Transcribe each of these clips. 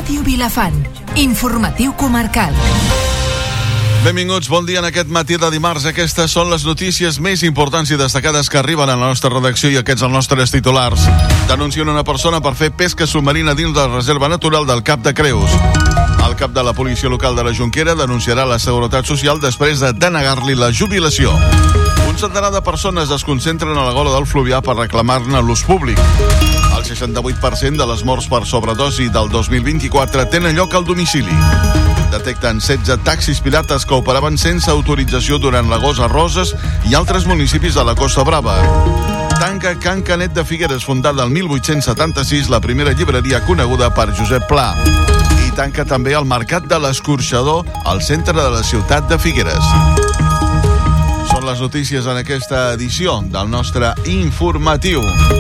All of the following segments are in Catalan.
Ràdio Vilafant. Informatiu comarcal. Benvinguts, bon dia en aquest matí de dimarts. Aquestes són les notícies més importants i destacades que arriben a la nostra redacció i aquests els nostres titulars. Denuncien una persona per fer pesca submarina dins de la reserva natural del Cap de Creus. El cap de la policia local de la Jonquera denunciarà la Seguretat Social després de denegar-li la jubilació. Un centenar de persones es concentren a la gola del Fluvià per reclamar-ne l'ús públic. El 68% de les morts per sobredosi del 2024 tenen lloc al domicili. Detecten 16 taxis pirates que operaven sense autorització durant l'agost a Roses i altres municipis de la Costa Brava. Tanca Can Canet de Figueres, fundada el 1876, la primera llibreria coneguda per Josep Pla. I tanca també el Mercat de l'Escorxador al centre de la ciutat de Figueres. Són les notícies en aquesta edició del nostre informatiu.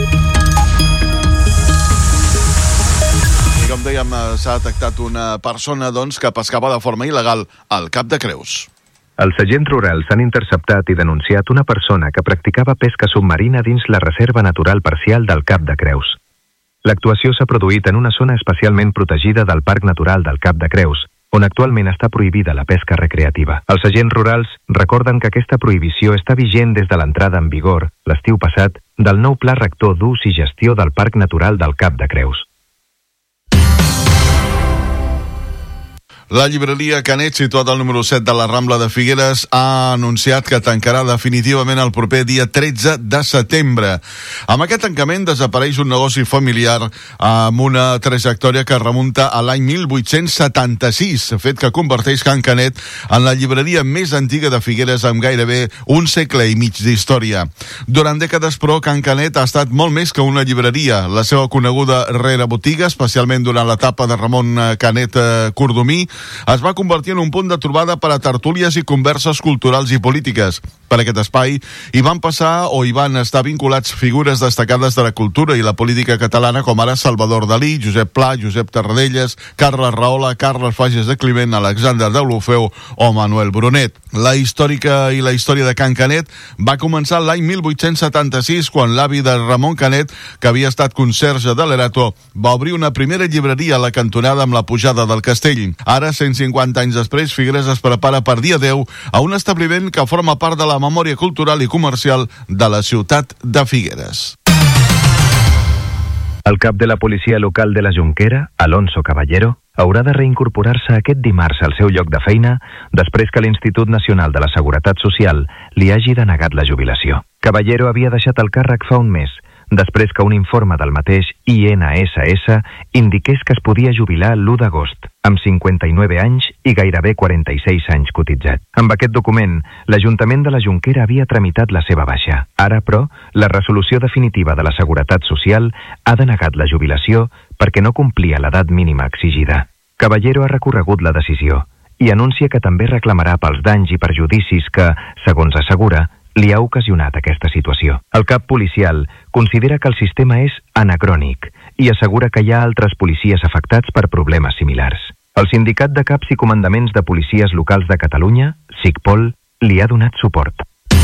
Com dèiem, s'ha detectat una persona que pescava de forma il·legal al Cap de Creus. Els agents rurals han interceptat i denunciat una persona que practicava pesca submarina dins la Reserva Natural Parcial del Cap de Creus. L'actuació s'ha produït en una zona especialment protegida del Parc Natural del Cap de Creus, on actualment està prohibida la pesca recreativa. Els agents rurals recorden que aquesta prohibició està vigent des de l'entrada en vigor, l'estiu passat, del nou Pla Rector d'Ús i Gestió del Parc Natural del Cap de Creus. La llibreria Canet, situada al número 7 de la Rambla de Figueres, ha anunciat que tancarà definitivament el proper dia 13 de setembre. Amb aquest tancament desapareix un negoci familiar amb una trajectòria que remunta a l'any 1876, fet que converteix Can Canet en la llibreria més antiga de Figueres amb gairebé un segle i mig d'història. Durant dècades, però, Can Canet ha estat molt més que una llibreria. La seva coneguda rerebotiga, especialment durant l'etapa de Ramon Canet Cordomí, es va convertir en un punt de trobada per a tertúlies i converses culturals i polítiques. Per aquest espai hi van passar o hi van estar vinculats figures destacades de la cultura i la política catalana, com ara Salvador Dalí, Josep Pla, Josep Tarradellas, Carles Rahola, Carles Fages de Climent, Alexander Deulofeu o Manuel Brunet. La històrica i la història de Can Canet va començar l'any 1876, quan l'avi de Ramon Canet, que havia estat conserge de l'Erato, va obrir una primera llibreria a la cantonada amb la pujada del castell. Ara, 150 anys després, Figueres es prepara per dia 10 a un establiment que forma part de la memòria cultural i comercial de la ciutat de Figueres. El cap de la policia local de la Jonquera, Alonso Caballero, haurà de reincorporar-se aquest dimarts al seu lloc de feina després que l'Institut Nacional de la Seguretat Social li hagi denegat la jubilació. Caballero havia deixat el càrrec fa un mes, després que un informe del mateix INSS indiqués que es podia jubilar l'1 d'agost, amb 59 anys i gairebé 46 anys cotitzat. Amb aquest document, l'Ajuntament de la Jonquera havia tramitat la seva baixa. Ara, però, la resolució definitiva de la Seguretat Social ha denegat la jubilació perquè no complia l'edat mínima exigida. Caballero ha recorregut la decisió i anuncia que també reclamarà pels danys i perjudicis que, segons assegura, li ha ocasionat aquesta situació. El cap policial considera que el sistema és anacrònic i assegura que hi ha altres policies afectats per problemes similars. El Sindicat de Caps i Comandaments de Policies Locals de Catalunya, SICPOL, li ha donat suport.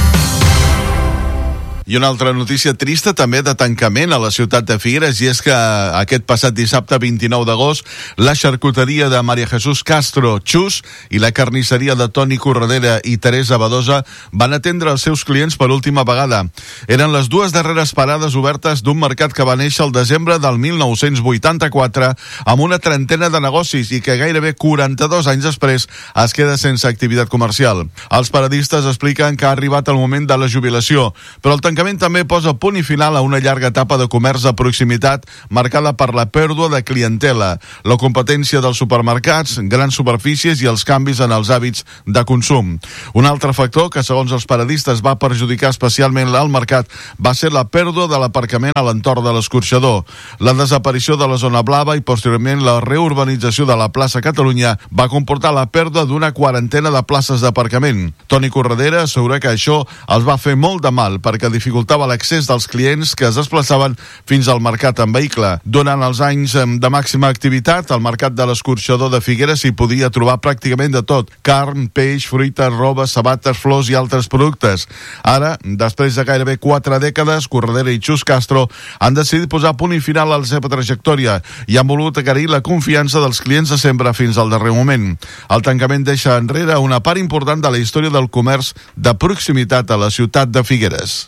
I una altra notícia trista també de tancament a la ciutat de Figueres, i és que aquest passat dissabte 29 d'agost la xarcuteria de Maria Jesús Castro Xus i la carnisseria de Toni Corredera i Teresa Badosa van atendre els seus clients per última vegada. Eren les dues darreres parades obertes d'un mercat que va néixer el desembre del 1984 amb una trentena de negocis i que gairebé 42 anys després es queda sense activitat comercial. Els paradistes expliquen que ha arribat el moment de la jubilació, però el tancament també posa punt i final a una llarga etapa de comerç de proximitat marcada per la pèrdua de clientela, la competència dels supermercats, grans superfícies i els canvis en els hàbits de consum. Un altre factor que, segons els paradistes, va perjudicar especialment al mercat va ser la pèrdua de l'aparcament a l'entorn de l'Escorxador. La desaparició de la zona blava i posteriorment la reurbanització de la plaça Catalunya va comportar la pèrdua d'una quarantena de places d'aparcament. Toni Corredera assegura que això els va fer molt de mal perquè dificulta dificultava l'accés dels clients que es desplaçaven fins al mercat en vehicle. Durant els anys de màxima activitat, al mercat de l'Escorxador de Figueres s'hi podia trobar pràcticament de tot: carn, peix, fruita, roba, sabates, flors i altres productes. Ara, després de gairebé 4 dècades, Corredera i Xus Castro han decidit posar punt i final a la seva trajectòria i han volgut agrair la confiança dels clients de sempre fins al darrer moment. El tancament deixa enrere una part important de la història del comerç de proximitat a la ciutat de Figueres.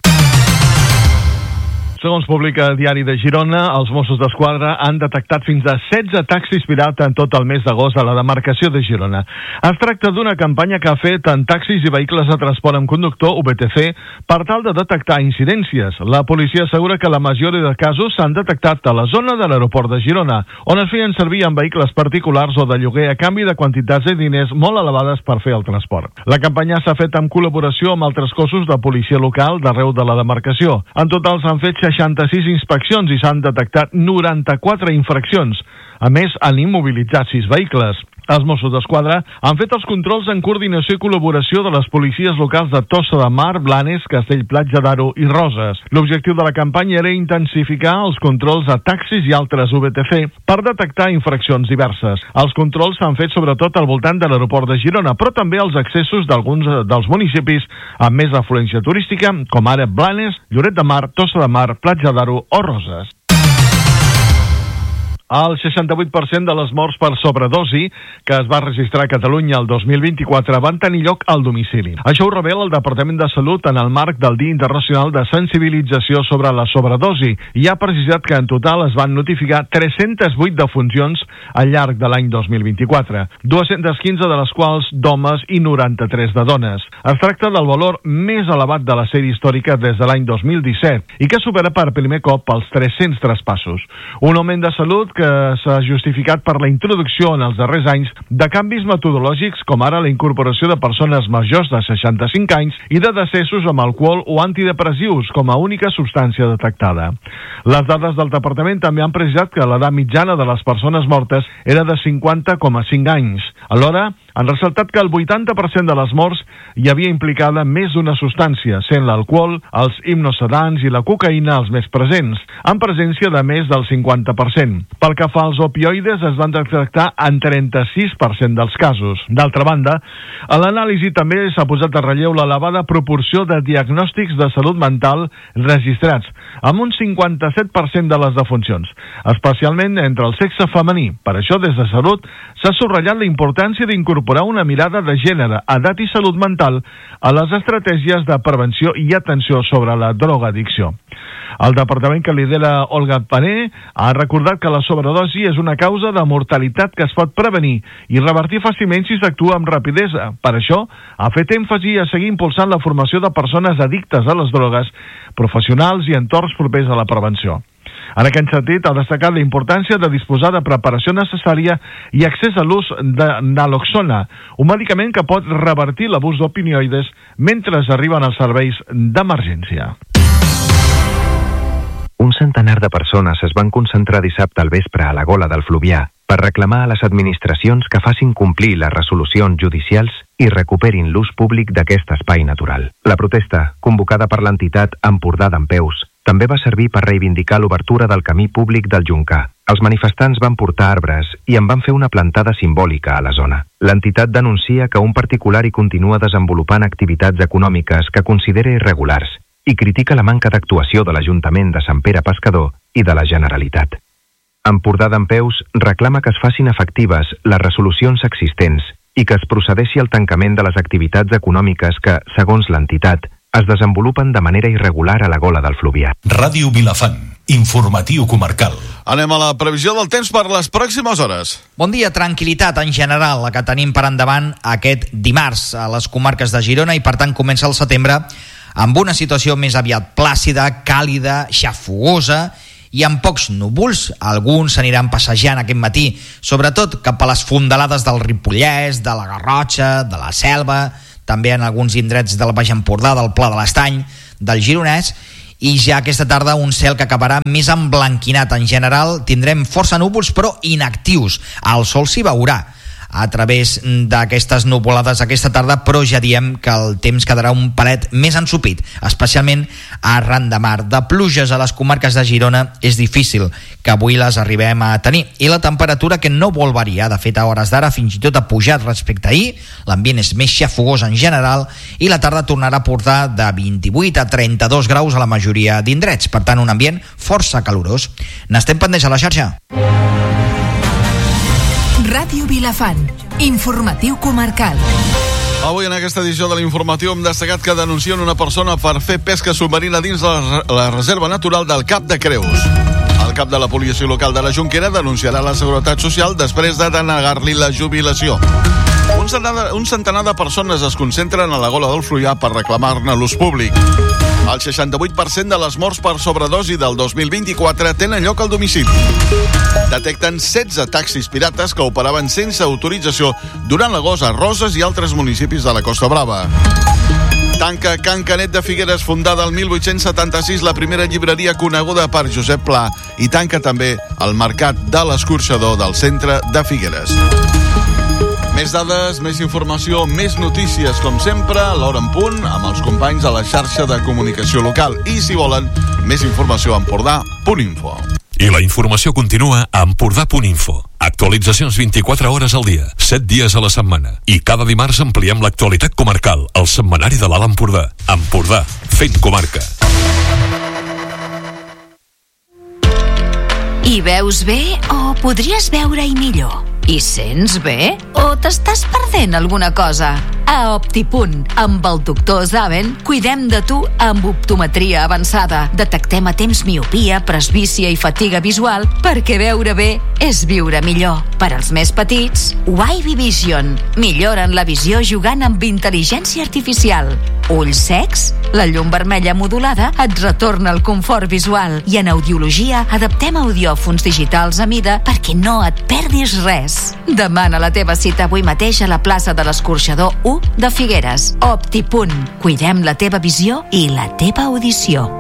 Segons publica el Diari de Girona, els Mossos d'Esquadra han detectat fins a 16 taxis pirata en tot el mes d'agost a la demarcació de Girona. Es tracta d'una campanya que ha fet en taxis i vehicles de transport amb conductor, UBTC, per tal de detectar incidències. La policia assegura que la majoria de casos s'han detectat a la zona de l'aeroport de Girona, on es feien servir en vehicles particulars o de lloguer a canvi de quantitats de diners molt elevades per fer el transport. La campanya s'ha fet en col·laboració amb altres cossos de policia local d'arreu de la demarcació. En total s'han fet 66 inspeccions i s'han detectat 94 infraccions. A més, han immobilitzat 6 vehicles. Els Mossos d'Esquadra han fet els controls en coordinació i col·laboració de les policies locals de Tossa de Mar, Blanes, Castellplatja d'Aro i Roses. L'objectiu de la campanya era intensificar els controls a taxis i altres UBTC per detectar infraccions diverses. Els controls s'han fet sobretot al voltant de l'aeroport de Girona, però també als accessos d'alguns dels municipis amb més afluència turística, com ara Blanes, Lloret de Mar, Tossa de Mar, Platja d'Aro o Roses. El 68% de les morts per sobredosi que es va registrar a Catalunya el 2024 van tenir lloc al domicili. Això ho revela el Departament de Salut en el marc del Dia Internacional de Sensibilització sobre la Sobredosi i ha precisat que en total es van notificar 308 defuncions al llarg de l'any 2024, 215 de les quals d'homes i 93 de dones. Es tracta del valor més elevat de la sèrie històrica des de l'any 2017 i que supera per primer cop els 300 traspassos. Un augment de salut que s'ha justificat per la introducció en els darrers anys de canvis metodològics com ara la incorporació de persones majors de 65 anys i de decessos amb alcohol o antidepressius com a única substància detectada. Les dades del departament també han precisat que l'edat mitjana de les persones mortes era de 50,5 anys. Alhora, han ressaltat que el 80% de les morts hi havia implicada més d'una substància, sent l'alcohol, els hipnosedants i la cocaïna els més presents, amb presència de més del 50%. Pel que fa als opioides, es van detectar en 36% dels casos. D'altra banda, a l'anàlisi també s'ha posat a relleu l'elevada proporció de diagnòstics de salut mental registrats, amb un 57% de les defuncions, especialment entre el sexe femení. Per això, des de Salut, s'ha subratllat la importància d'incorporar una mirada de gènere, edat i salut mental a les estratègies de prevenció i atenció sobre la drogadicció. El departament que lidera Olga Pané ha recordat que la sobredosi és una causa de mortalitat que es pot prevenir i revertir fàcilment si s'actua amb rapidesa. Per això, ha fet èmfasi a seguir impulsant la formació de persones addictes a les drogues, professionals i entorns propers a la prevenció. En aquest sentit, ha destacat la importància de disposar de preparació necessària i accés a l'ús de naloxona, un medicament que pot revertir l'abús d'opioides mentre arriben als serveis d'emergència. Un centenar de persones es van concentrar dissabte al vespre a la Gola del Fluvià per reclamar a les administracions que facin complir les resolucions judicials i recuperin l'ús públic d'aquest espai natural. La protesta, convocada per l'entitat Empordà Dempeus, també va servir per reivindicar l'obertura del camí públic del Joncar. Els manifestants van portar arbres i en van fer una plantada simbòlica a la zona. L'entitat denuncia que un particular hi continua desenvolupant activitats econòmiques que considera irregulars i critica la manca d'actuació de l'Ajuntament de Sant Pere Pescador i de la Generalitat. Empordà Dempeus reclama que es facin efectives les resolucions existents i que es procedeixi al tancament de les activitats econòmiques que, segons l'entitat, es desenvolupen de manera irregular a la Gola del Fluvià. Ràdio Vilafant, informatiu comarcal. Anem a la previsió del temps per les pròximes hores. Bon dia, tranquil·litat en general, la que tenim per endavant aquest dimarts a les comarques de Girona i per tant comença el setembre amb una situació més aviat plàcida, càlida, xafogosa i amb pocs núvols. Alguns s'aniran passejant aquest matí, sobretot cap a les fondalades del Ripollès, de la Garrotxa, de la Selva, també en alguns indrets del Baix Empordà, del Pla de l'Estany, del Gironès, i ja aquesta tarda un cel que acabarà més emblanquinat. En general tindrem força núvols però inactius, el sol s'hi veurà. a través d'aquestes nuvolades aquesta tarda, però ja diem que el temps quedarà un palet més ensopit, especialment arran de mar. De pluges a les comarques de Girona és difícil que avui les arribem a tenir, i la temperatura, que no vol variar, de fet a hores d'ara fins i tot ha pujat respecte a ahir, l'ambient és més xafogós en general, i la tarda tornarà a portar de 28 a 32 graus a la majoria d'indrets, per tant un ambient força calorós. N'estem pendents a la xarxa. Ràdio Vilafant, informatiu comarcal. Avui en aquesta edició de l'informatiu hem destacat que denuncien una persona per fer pesca submarina dins la reserva natural del Cap de Creus. El cap de la policia local de la Jonquera denunciarà la Seguretat Social després de denegar-li la jubilació. Un centenar de persones es concentren a la Gola del Fluià per reclamar-ne l'ús públic. El 68% de les morts per sobredosi del 2024 tenen lloc al domicili. Detecten 16 taxis pirates que operaven sense autorització durant l'agost a Roses i altres municipis de la Costa Brava. Tanca Can Canet de Figueres, fundada el 1876, la primera llibreria coneguda per Josep Pla, i tanca també el Mercat de l'Escorxador del centre de Figueres. Més dades, més informació, més notícies, com sempre, a l'hora en punt, amb els companys a la xarxa de comunicació local. I, si volen, més informació a empordà.info. I la informació continua a empordà.info. Actualitzacions 24 hores al dia, 7 dies a la setmana. I cada dimarts ampliem l'actualitat comarcal, al setmanari de l'Alt Empordà. Empordà, fent comarca. Hi veus bé o podries veure-hi millor? Hi sents bé? O t'estàs perdent alguna cosa? A Optipunt, amb el doctor Zaven, cuidem de tu amb optometria avançada. Detectem a temps miopia, presbícia i fatiga visual, perquè veure bé és viure millor. Per als més petits, Wavy Vision. Milloren la visió jugant amb intel·ligència artificial. Ulls secs? La llum vermella modulada et retorna el confort visual. I en audiologia adaptem audiòfons digitals a mida perquè no et perdis res. Demana la teva cita avui mateix a la plaça de l'Escorxador 1 de Figueres. Optipunt. Cuidem la teva visió i la teva audició.